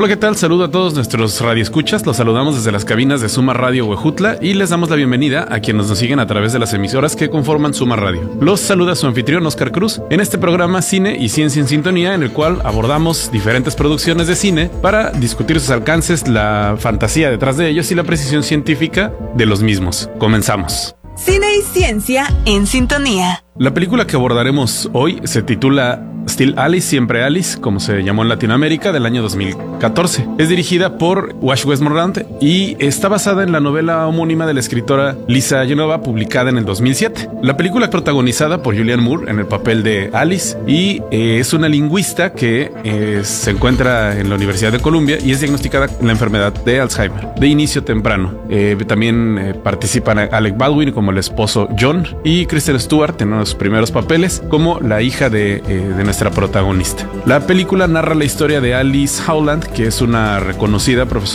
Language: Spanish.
Hola, ¿qué tal? Saludo a todos nuestros radioescuchas. Los saludamos desde las cabinas de Suma Radio Huejutla y les damos la bienvenida a quienes nos siguen a través de las emisoras que conforman Suma Radio. Los saluda su anfitrión Oscar Cruz en este programa Cine y Ciencia en Sintonía, en el cual abordamos diferentes producciones de cine para discutir sus alcances, la fantasía detrás de ellos y la precisión científica de los mismos. Comenzamos. Cine y Ciencia en Sintonía. La película que abordaremos hoy se titula Still Alice, Siempre Alice, como se llamó en Latinoamérica, del año 2014. Es dirigida por Wash Westmoreland y está basada en la novela homónima de la escritora Lisa Genova, publicada en el 2007. La película es protagonizada por Julianne Moore en el papel de Alice y es una lingüista que se encuentra en la Universidad de Columbia y es diagnosticada con la enfermedad de Alzheimer de inicio temprano. También participan Alec Baldwin como el esposo John y Kristen Stewart en los primeros papeles como la hija de nuestra protagonista. La película narra la historia de Alice Howland, que es una reconocida profesora